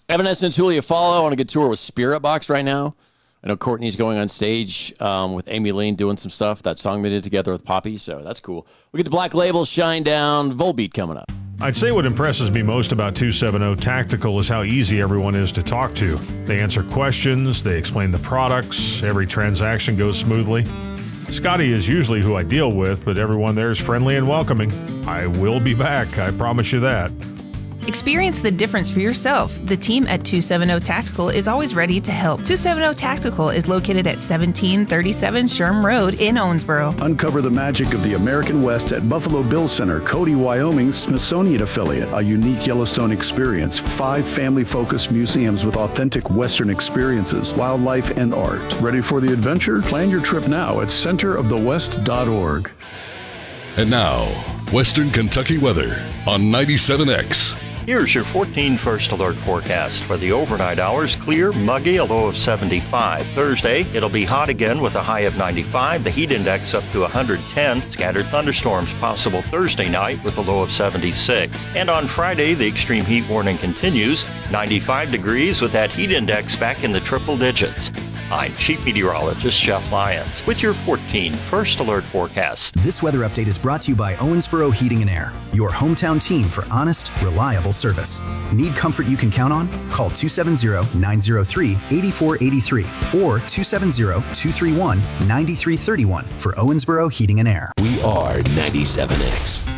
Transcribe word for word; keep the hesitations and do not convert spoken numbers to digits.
Evanescence, Julia Follow on a good tour with Spirit Box right now. I know Courtney's going on stage um, with Amy Lean doing some stuff. That song they did together with Poppy, so that's cool. We get the Black Label, Shine Down, Volbeat coming up. I'd say what impresses me most about two seventy Tactical is how easy everyone is to talk to. They answer questions, they explain the products, every transaction goes smoothly. Scotty is usually who I deal with, but everyone there is friendly and welcoming. I will be back, I promise you that. Experience the difference for yourself. The team at two seventy Tactical is always ready to help. two seventy Tactical is located at seventeen thirty-seven Sherm Road in Owensboro. Uncover the magic of the American West at Buffalo Bill Center, Cody, Wyoming's Smithsonian affiliate. A unique Yellowstone experience. Five family-focused museums with authentic Western experiences, wildlife, and art. Ready for the adventure? Plan your trip now at center of the west dot org. And now, Western Kentucky weather on ninety-seven X. Here's your fourteen First Alert forecast. For the overnight hours, clear, muggy, a low of seventy-five. Thursday, it'll be hot again with a high of ninety-five. The heat index up to one hundred ten. Scattered thunderstorms possible Thursday night with a low of seventy-six. And on Friday, the extreme heat warning continues. ninety-five degrees with that heat index back in the triple digits. I'm Chief Meteorologist Jeff Lyons with your fourteen First Alert forecast. This weather update is brought to you by Owensboro Heating and Air, your hometown team for honest, reliable service. Need comfort you can count on? Call two seven zero, nine zero three, eight four eight three or two seven zero, two three one, nine three three one for Owensboro Heating and Air. We are ninety-seven X.